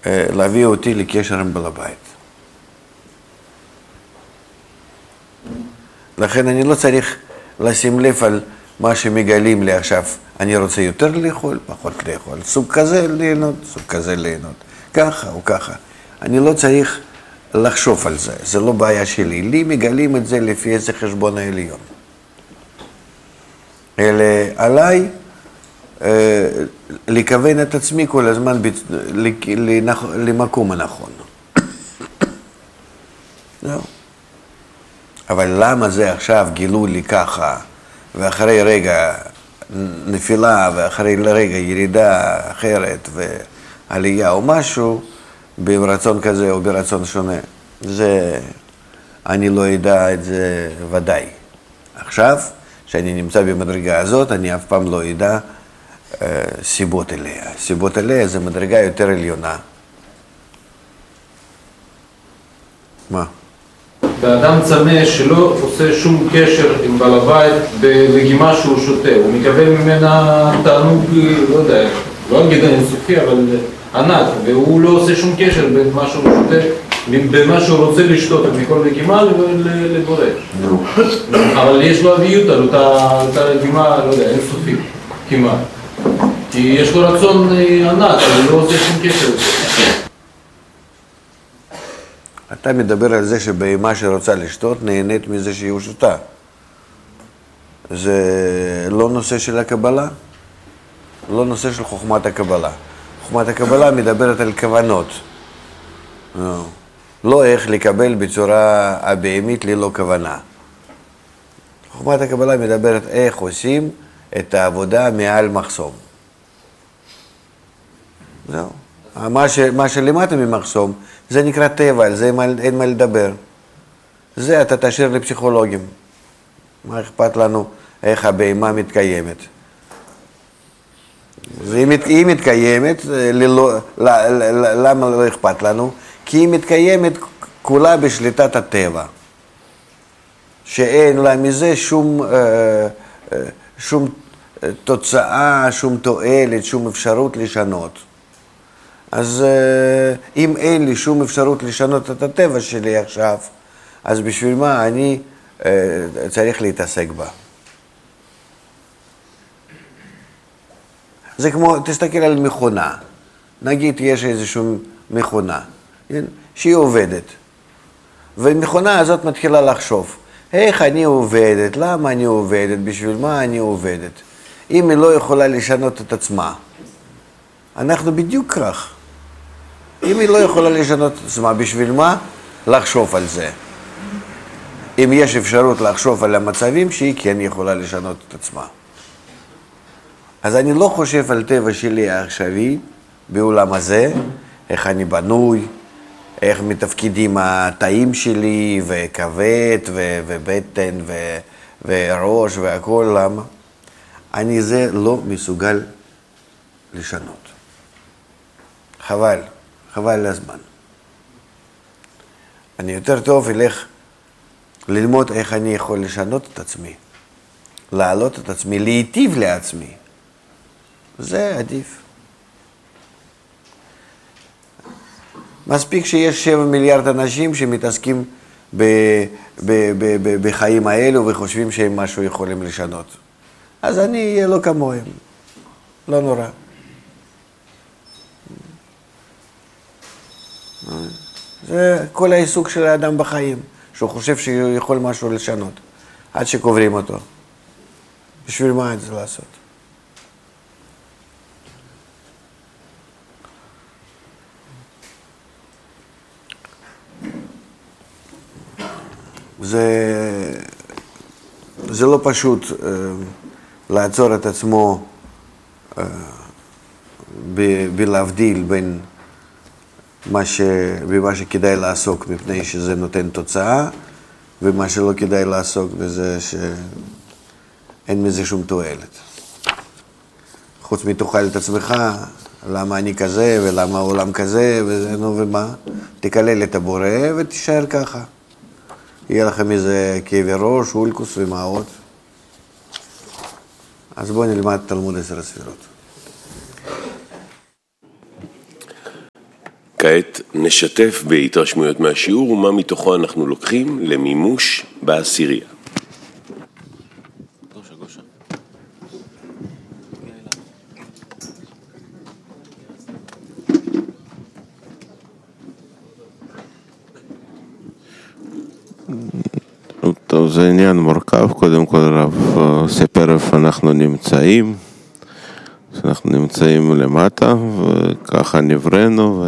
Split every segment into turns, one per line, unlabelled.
להביא אותי לקשר עם בעל הבית. לכן אני לא צריך לשים לב על מה שמגלים לי עכשיו. אני רוצה יותר לאכול, פחות לאכול. סוג כזה ליהנות, סוג כזה ליהנות. ככה או ככה. אני לא צריך לחשוב על זה, זה לא בעיה שלי. לי מגלים את זה לפי איזה חשבון העליון. אלא עליי לכוון את עצמי כל הזמן למקום הנכון. זהו. אבל למה זה עכשיו גילו לי ככה, ואחרי רגע נפילה, ואחרי רגע ירידה אחרת, ועלייה או משהו, ברצון כזה או ברצון שונה? זה, אני לא יודע את זה ודאי. עכשיו, כשאני נמצא במדרגה הזאת, אני אף פעם לא יודע סיבות אליה. סיבות אליה זה מדרגה יותר עליונה. מה?
באדם צמא שלא עושה שום קשר עם בעל הבית בלגימה שהוא שותה, הוא מקבל ממנה תענוג, לא יודע, לא אגיד אינסופי, אבל ענק, והוא לא עושה שום קשר בין מה שהוא שותה, בין מה שהוא רוצה לשתות מכל לגימה לבורא. אבל יש לו אביות על אותה לגימה, לא יודע, אינסופי, כמעט. כי יש לו רצון ענק, אבל הוא לא עושה שום קשר.
אתה מדבר על זה שבהמה שרוצה לשתות נהנית מזה שהיא שותה. זה לא נושא של הקבלה, לא נושא של חוכמת הקבלה. חוכמת הקבלה מדברת על כוונות. לא איך לקבל בצורה הבהמית ללא כוונה. חוכמת הקבלה מדברת איך עושים את העבודה מעל מחסום. זהו. מה שלמטה ממחסום, זה נקרא טבע, על זה אין מה לדבר. זה אתה תשאיר לפסיכולוגים. מה אכפת לנו איך הבהמה מתקיימת? היא מתקיימת, למה לא אכפת לנו? כי היא מתקיימת כולה בשליטת הטבע. שאין לה מזה שום תוצאה, שום תועלת, שום אפשרות לשנות. אז אם אין לי שום אפשרות לשנות את הטבע שלי עכשיו, אז בשביל מה אני צריך להתעסק בה? זה כמו, תסתכל על מכונה. נגיד יש איזושהי מכונה, שהיא עובדת. והמכונה הזאת מתחילה לחשוב, איך אני עובדת, למה אני עובדת, בשביל מה אני עובדת. אם היא לא יכולה לשנות את עצמה, אנחנו בדיוק כך. אם היא לא יכולה לשנות את עצמה, בשביל מה? לחשוב על זה. אם יש אפשרות לחשוב על המצבים שהיא כן יכולה לשנות את עצמה. אז אני לא חושב על טבע שלי העכשווי בעולם הזה, איך אני בנוי, איך מתפקידים התאים שלי, וכבד, ובטן, וראש, והכל, למה? אני זה לא מסוגל לשנות. חבל לזמן. אני יותר טוב אלך ללמוד איך אני יכול לשנות את עצמי, להעלות את עצמי, להיטיב לעצמי. זה עדיף. מספיק שיש 7 מיליארד אנשים שמתעסקים בחיים האלו וחושבים שהם משהו יכולים לשנות. אז אני אהיה לא כמוהם. לא נורא. זה כל העיסוק של האדם בחיים, שהוא חושב שהוא יכול משהו לשנות, עד שקוברים אותו. בשביל מה את זה לעשות? זה לא פשוט לעצור את עצמו בלהבדיל בין במה שכדאי לעסוק מפני שזה נותן תוצאה, ומה שלא כדאי לעסוק בזה שאין מזה שום תועלת. חוץ מתאכל את עצמך, למה אני כזה ולמה העולם כזה וזה, נו ומה, תקלל את הבורא ותישאר ככה. יהיה לכם איזה כאבי ראש, אולקוס ומעות. אז בואו נלמד תלמוד 10 הספירות.
כעת נשתף בהתרשמויות מהשיעור ומה מתוכו אנחנו לוקחים למימוש בעשירייה.
טוב, זה עניין מורכב. קודם כל הרב סיפר איפה אנחנו נמצאים. אנחנו נמצאים למטה, וככה נבראנו,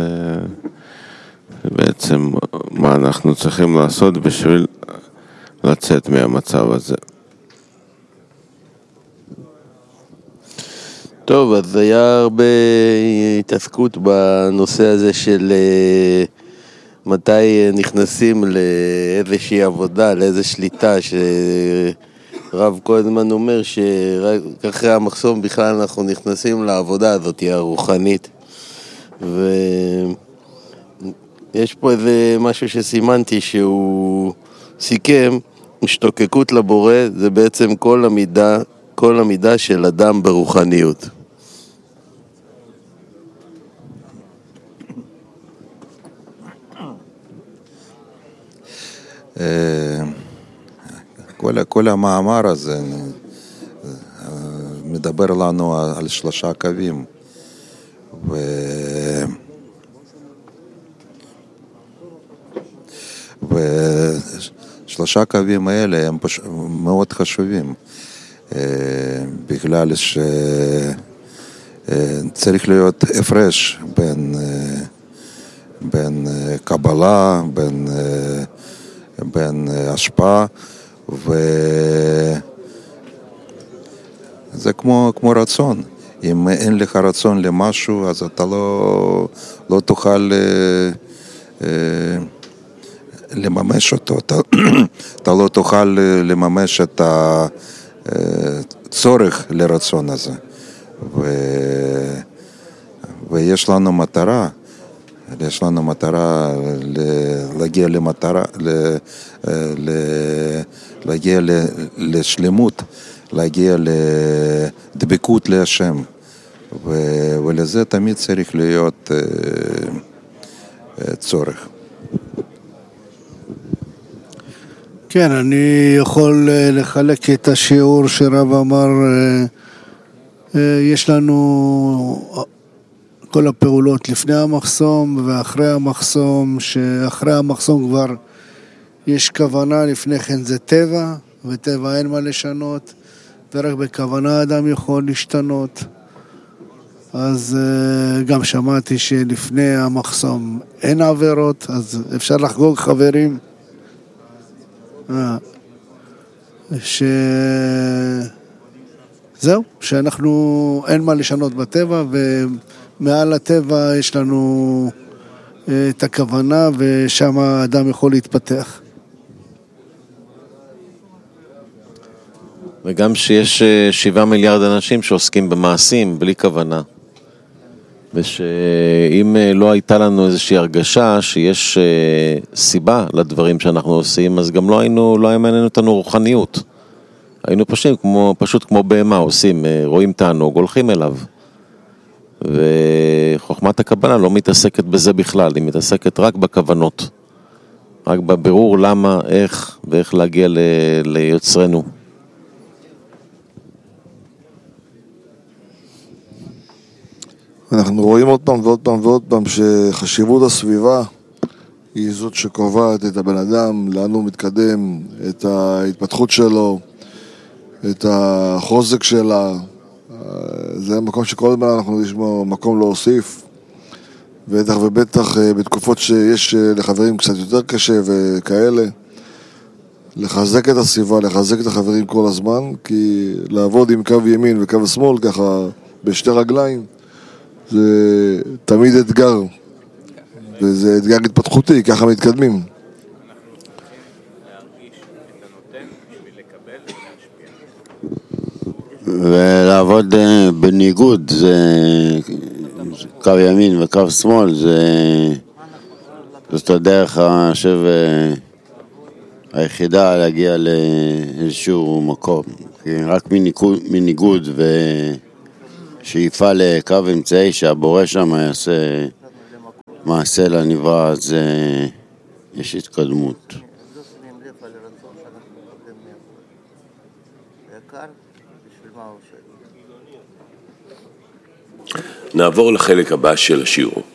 ובעצם מה אנחנו צריכים לעשות בשביל לצאת מהמצב הזה.
טוב, אז היה הרבה התעסקות בנושא הזה של מתי נכנסים לאיזושהי עבודה, לאיזו שליטה, שרב כל הזמן אומר שרק אחרי המחסום בכלל אנחנו נכנסים לעבודה הזאת, הרוחנית. ויש פה איזה משהו שסימנתי שהוא סיכם, השתוקקות לבורא זה בעצם כל המידה של אדם ברוחניות.
כל המאמר הזה מדבר לנו על 3 קווים, ושלושה קווים האלה הם מאוד חשובים, בגלל שצריך להיות הפרש בין קבלה, בין השפעה, וזה כמו רצון. אם אין לך רצון למשהו, אז אתה לא תוכל לממש אותו. אתה לא תוכל לממש את הצורך לרצון הזה. ויש לנו מטרה. יש לנו מטרה להגיע למטרה, להגיע לשלמות, להגיע לדבקות להשם, ולזה תמיד צריך להיות צורך.
כן, אני יכול לחלק את השיעור שרב אמר, יש לנו כל הפעולות לפני המחסום ואחרי המחסום, שאחרי המחסום כבר יש כוונה, לפני כן זה טבע, וטבע אין מה לשנות, ורק בכוונה אדם יכול להשתנות. אז גם שמעתי שלפני המחסום אין עבירות, אז אפשר לחגוג חברים. זהו, שאנחנו אין מה לשנות בטבע, ומעל הטבע יש לנו את הכוונה, ושם האדם יכול להתפתח.
וגם שיש 7 מיליארד אנשים שעוסקים במעשים בלי כוונה, ושאם לא הייתה לנו איזושהי הרגשה שיש סיבה לדברים שאנחנו עושים, אז גם לא היה מעניין אותנו רוחניות. היינו פשוט כמו בהמה עושים, רואים תענוג, הולכים אליו. וחוכמת הקבלה לא מתעסקת בזה בכלל, היא מתעסקת רק בכוונות. רק בבירור למה, איך ואיך להגיע ליוצרנו.
אנחנו רואים עוד פעם ועוד פעם ועוד פעם שחשיבות הסביבה היא זאת שקובעת את הבן אדם, לאן הוא מתקדם, את ההתפתחות שלו, את החוזק שלה. זה מקום שכל הזמן אנחנו נשמע מקום להוסיף, בטח ובטח בתקופות שיש לחברים קצת יותר קשה וכאלה, לחזק את הסביבה, לחזק את החברים כל הזמן, כי לעבוד עם קו ימין וקו שמאל ככה בשתי רגליים זה תמיד אתגר, וזה אתגר התפתחותי, ככה מתקדמים.
ולעבוד בניגוד, זה קו ימין וקו שמאל, זאת הדרך היחידה להגיע לאיזשהו מקום. רק מניגוד ושאיפה לקו אמצעי שהבורא שם יעשה מעשה לנברא, אז יש התקדמות.
נעבור לחלק הבא של השיעור.